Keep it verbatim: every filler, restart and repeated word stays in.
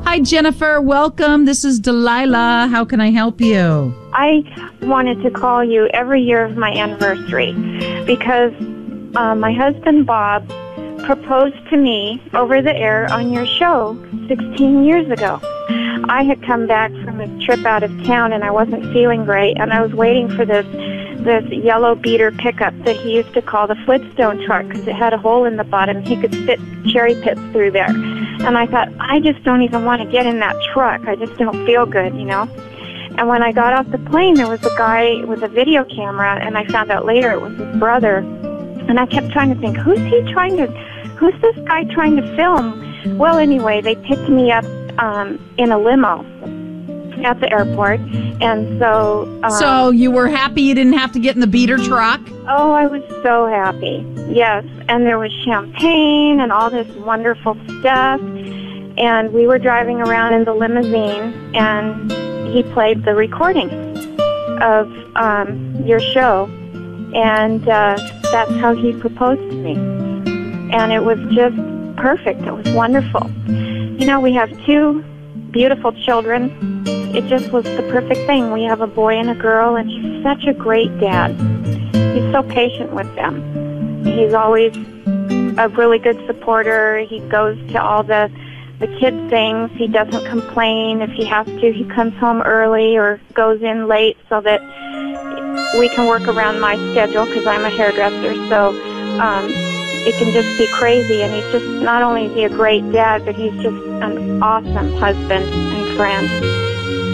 Hi, Jennifer. Welcome. This is Delilah. How can I help you? I wanted to call you every year of my anniversary because uh, my husband, Bob, proposed to me over the air on your show sixteen years ago. I had come back from a trip out of town and I wasn't feeling great, and I was waiting for this this yellow beater pickup that he used to call the Flintstone truck because it had a hole in the bottom. He could fit cherry pits through there. And I thought, I just don't even want to get in that truck. I just don't feel good, you know. And when I got off the plane, there was a guy with a video camera, and I found out later it was his brother. And I kept trying to think, who's he trying to, who's this guy trying to film? Well, anyway, they picked me up um, in a limo at the airport, and so... Um, so you were happy you didn't have to get in the beater truck? Oh, I was so happy, yes. And there was champagne and all this wonderful stuff, and we were driving around in the limousine, and he played the recording of um, your show, and uh, that's how he proposed to me. And it was just perfect. It was wonderful. You know, we have two beautiful children. It just was the perfect thing. We have a boy and a girl, and he's such a great dad. He's so patient with them. He's always a really good supporter. He goes to all the the kid things. He doesn't complain. If he has to, he comes home early or goes in late so that we can work around my schedule because I'm a hairdresser. So um, it can just be crazy. And he's just, not only is he a great dad, but he's just an awesome husband and friend.